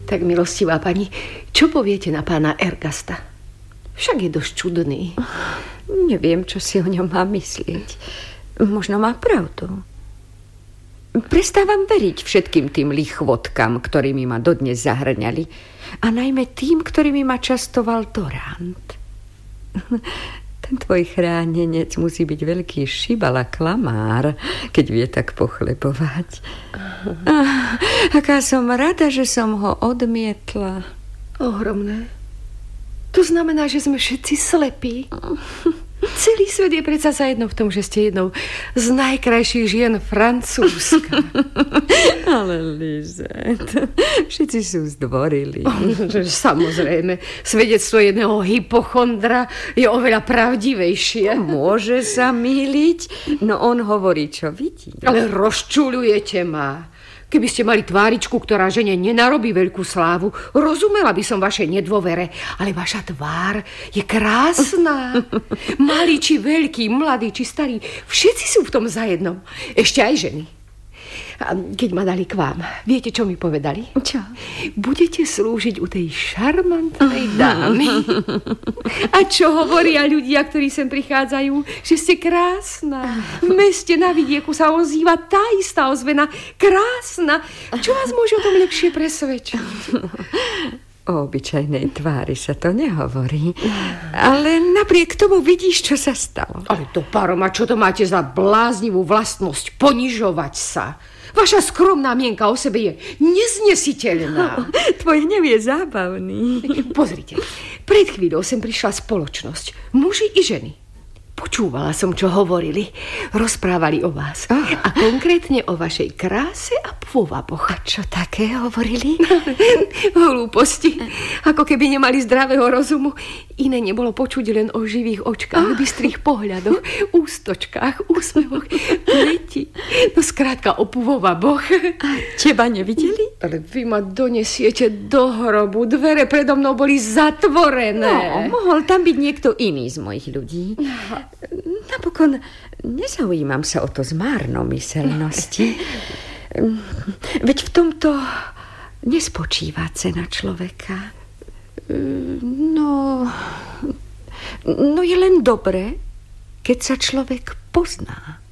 Tak, milostivá pani, čo poviete na pána Ergasta? Však je dosť čudný. Neviem, čo si o ňom má myslieť. Možno má pravdu. Prestávam veriť všetkým tým lichvotkám, ktorými ma dodnes zahrňali. A najmä tým, ktorými ma častoval Dorant. Ten tvoj chránenec musí byť veľký šibal a klamár, keď vie tak pochlebovať. Aká som rada, že som ho odmietla. Ohromné. To znamená, že sme všetci slepí. Celý svet je predsa zajedno v tom, že ste jednou z najkrajších žien Francúzska. Ale Lizette, všetci sú zdvorili. Samozrejme, svedectvo jedného hypochondra je oveľa pravdivejšie. Môže sa mýliť, no on hovorí, čo vidí. Ale rozčuľujete ma. Keby ste mali tváričku, ktorá žene nenarobí veľkú slávu, rozumela by som vašej nedôvere, ale vaša tvár je krásna. Malý či veľký, mladý či starý, všetci sú v tom zajednom. Ešte aj ženy. A keď ma dali k vám, viete, čo mi povedali? Čo? Budete slúžiť u tej šarmantnej dámy. A čo hovoria ľudia, ktorí sem prichádzajú? Že ste krásna. V meste na vidieku sa ozýva tá istá ozvena. Krásna. Čo vás môže o tom lepšie presvedčiť? O obyčajnej tvári sa to nehovorí. Ale napriek tomu vidíš, čo sa stalo. Ale to, Paroma, čo to máte za bláznivú vlastnosť ponižovať sa? Vaša skromná mienka o sebe je neznesiteľná. Tvoj hnev je zábavný. Pozrite, pred chvíľou sem prišla spoločnosť. Muži i ženy. Počúvala som, čo hovorili. Rozprávali o vás. A konkrétne o vašej kráse a pôvaboch. A čo také hovorili? Hlúposti. Ako keby nemali zdravého rozumu. Iné nebolo počuť len o živých očkách, bystrých pohľadoch, ústočkách, úsmevoch, pleti. No skrátka o pôvaboch. A teba nevideli? Ale vy ma donesiete do hrobu. Dvere predo mnou boli zatvorené. No, mohol tam byť niekto iný z mojich ľudí. Napokon nezaujímam sa o to z márnomyselnosti. Veď v tomto nespočíva cena človeka. No je len dobré, keď sa človek pozná.